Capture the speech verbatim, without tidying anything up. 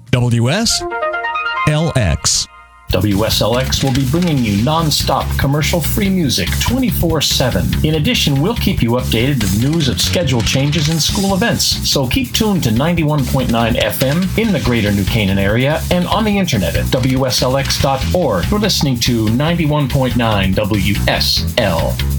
W S L X. W S L X will be bringing you non-stop commercial-free music twenty-four seven. In addition, we'll keep you updated with news of schedule changes and school events. So keep tuned to ninety-one point nine F M in the greater New Canaan area and on the internet at W S L X dot org. You're listening to ninety-one point nine W S L